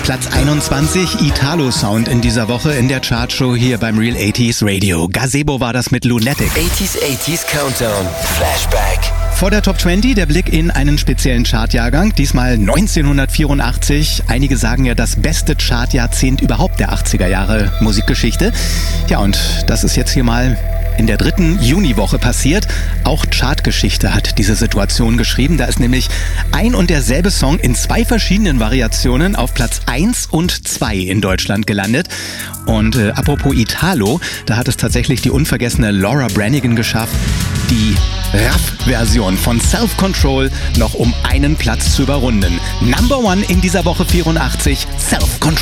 Platz 21, Italo-Sound in dieser Woche in der Chartshow hier beim Real 80s Radio. Gazebo war das mit Lunatic. 80s Countdown, Flashback. Vor der Top 20 der Blick in einen speziellen Chartjahrgang, diesmal 1984. Einige sagen ja das beste Chartjahrzehnt überhaupt der 80er Jahre Musikgeschichte. Ja, und das ist jetzt hier mal in der 3. Juniwoche passiert. Auch Chartgeschichte hat diese Situation geschrieben. Da ist nämlich ein und derselbe Song in 2 verschiedenen Variationen auf Platz 1 und 2 in Deutschland gelandet. Und apropos Italo, da hat es tatsächlich die unvergessene Laura Branigan geschafft, die Raff-Version von Self Control noch um einen Platz zu überrunden. Number 1 in dieser Woche 84, Self Control.